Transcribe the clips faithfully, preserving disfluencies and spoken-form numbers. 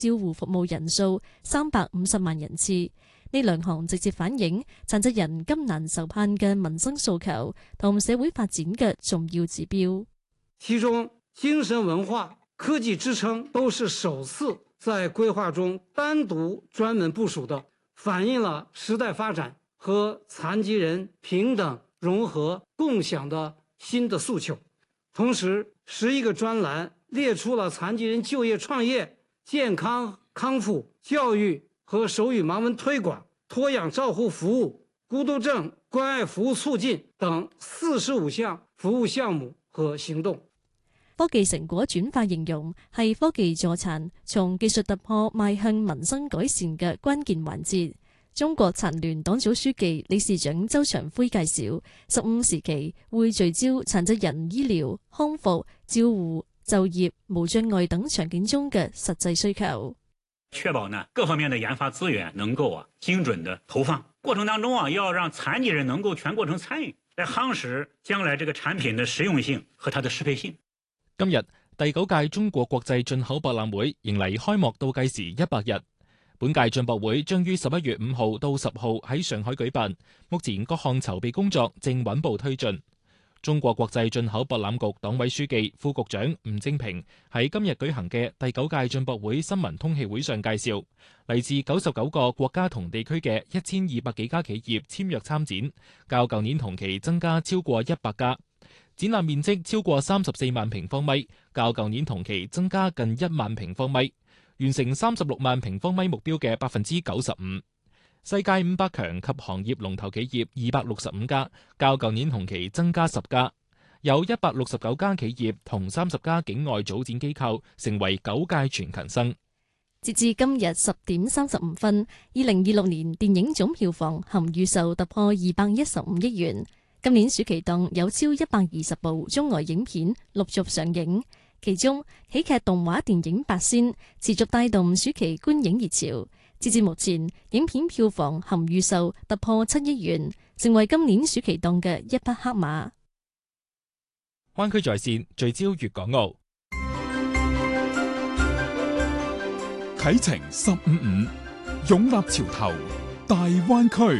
照護服務人數三百五十萬人次。呢兩項直接反映殘疾人急難愁盼嘅民生訴求同社會發展嘅重要指標。 其中，精神文化、科技支撐都是首次在規劃中單獨專門部署的，反映了時代發展和殘疾人平等、融合、共享的新的訴求。同時，十一個專欄列出了殘疾人就業創業、健康康復、教育和手語盲文推廣、托養照護服務、孤獨症關愛服務促進等四十五項服務項目和行動。 科技成果轉化形容係科技助殘從技術突破邁向民生改善嘅關鍵環節。中國殘聯黨組書記、理事長周長輝介紹，十五時期會聚焦殘疾人醫療、康復、照護、就業、無障礙等場景中嘅實際需求， 確保呢各方面的研發資源能夠啊精準的投放。過程當中啊，要讓殘疾人能夠全過程參與，來夯實將來這個產品的實用性和它的適配性。 今日第九屆中國國際進口博覽會迎嚟開幕倒計時一百日。本屆進博會將於十一月五號到十號喺上海舉辦，目前各項籌備工作正穩步推進。中國國際進口博覽局黨委書記、副局長吳正平喺今日舉行嘅第九屆進博會新聞通氣會上介紹，嚟自九十九個國家同地區嘅一千二百幾家企業簽約參展，較舊年同期增加超過一百家。展覽面積超過三十四萬平方米，較舊年同期增加近一萬平方米。完成三十六萬平方米目標嘅百分之九十五。世界五百強及行業龍頭企業二百六十五家，較舊年同期增加十家。有一百六十九家企業同三十家境外組展機構成為九屆全勤生。 截至今日十點三十五分，二零二六年電影總票房含預售突破二百一十五億元。今年暑期檔有超一百二十部中外影片陸續上映。其中，喜劇動畫電影《八仙》持續帶動暑期觀影熱潮。截至目前，影片票房含預售突破七億元，成為今年暑期檔嘅一匹黑馬。 灣區在線聚焦粵港澳， 啟程十五五，擁立潮頭，大灣區。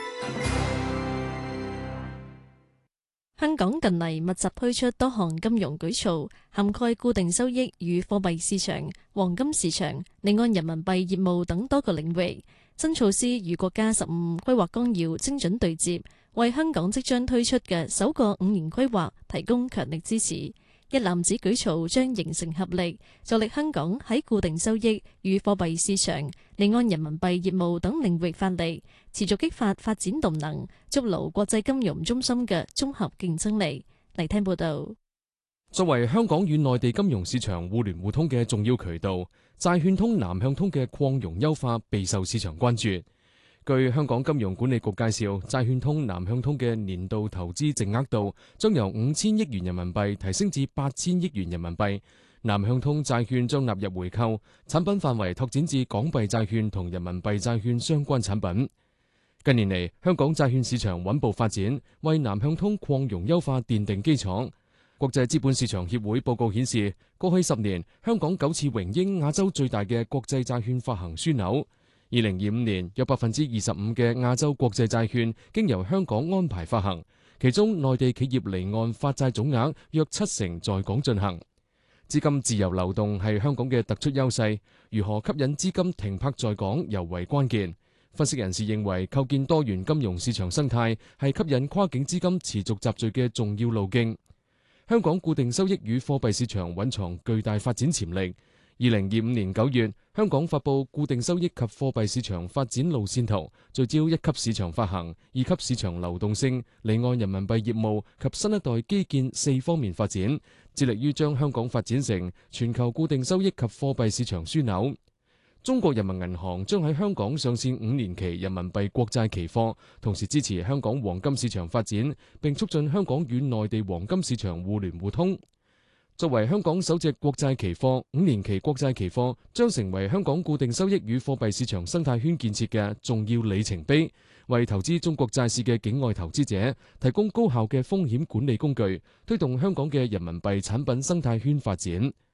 香港近嚟密集推出多項金融舉措，涵蓋固定收益與貨幣市場、黃金市場、離岸人民幣業務等多個領域。新措施與國家十五規劃綱要精準對接，為香港即將推出嘅首個五年規劃提供強力支持。一攬子舉措將形成合力，助力香港喺固定收益與貨幣市場、離岸人民幣業務等領域發力，持續激發發展動能，築牢國際金融中心嘅綜合競爭力。嚟聽報道。 作為香港與內地金融市場互聯互通嘅重要渠道，債券通南向通嘅擴容優化備受市場關注。據香港金融管理局介紹，債券通南向通嘅年度投資淨額度將由五千億元人民幣提升至八千億元人民幣。南向通債券將納入回購，產品範圍拓展至港幣債券同人民幣債券相關產品。近年嚟，香港債券市場穩步發展，為南向通擴容優化奠定基礎。國際資本市場協會報告顯示，過去十年，香港九次榮膺亞洲最大嘅國際債券發行樞紐。二零二五年，有百分之二十五嘅亞洲國際債券經由香港安排發行，其中內地企業離岸發債總額約七成在港進行。資金自由流動係香港嘅突出優勢，如何吸引資金停泊在港尤為關鍵。分析人士認為，構建多元金融市場生態係吸引跨境資金持續集聚嘅重要路徑。香港固定收益與貨幣市場蘊藏巨大發展潛力。二零二五年九月，香港發布固定收益及貨幣市場發展路線圖，聚焦一級市場發行、二級市場流動性、離岸人民幣業務及新一代基建四方面發展，致力於將香港發展成全球固定收益及貨幣市場樞紐。中國人民銀行將喺香港上線五年期人民幣國債期貨，同時支持香港黃金市場發展，並促進香港與內地黃金市場互聯互通。作為香港首隻國債期貨，五年期國債期貨將成為香港固定收益與貨幣市場生態圈建設嘅重要里程碑，為投資中國債市嘅境外投資者提供高效嘅風險管理工具，推動香港嘅人民幣產品生態圈發展。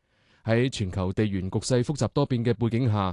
喺全球地緣局勢複雜多變嘅背景下，